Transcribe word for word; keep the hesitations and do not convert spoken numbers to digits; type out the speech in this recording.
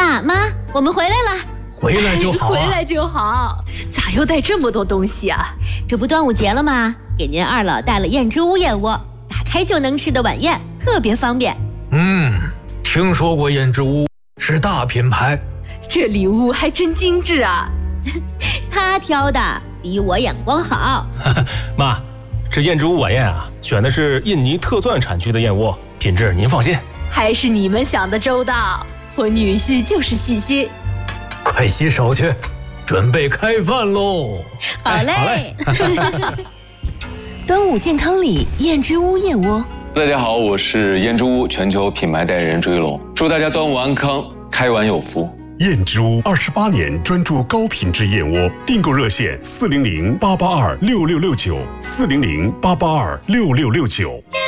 爸妈，我们回来了。 回来就好、啊、 回来就好。咋又带这么多东西啊？ 这不端午节了吗？给您二老带了燕之屋燕窝，打开就能吃的晚宴，特别方便。 嗯，听说过燕之屋，是大品牌。 这礼物还真精致啊。 他挑的比我眼光好。 妈，这燕之屋晚宴啊，选的是印尼特钻产区的燕窝，品质您放心。 还是你们想的周到，我女婿就是细心。 快洗手去，准备开饭喽！ 好嘞。 好嘞端午健康礼，燕之屋燕窝。 大家好，我是燕之屋全球品牌代言人朱一龙，祝大家端午安康，开碗有福。 燕之屋二十八年专注高品质燕窝，订购热线四零零八八二六六六九四零零八八二六六六九。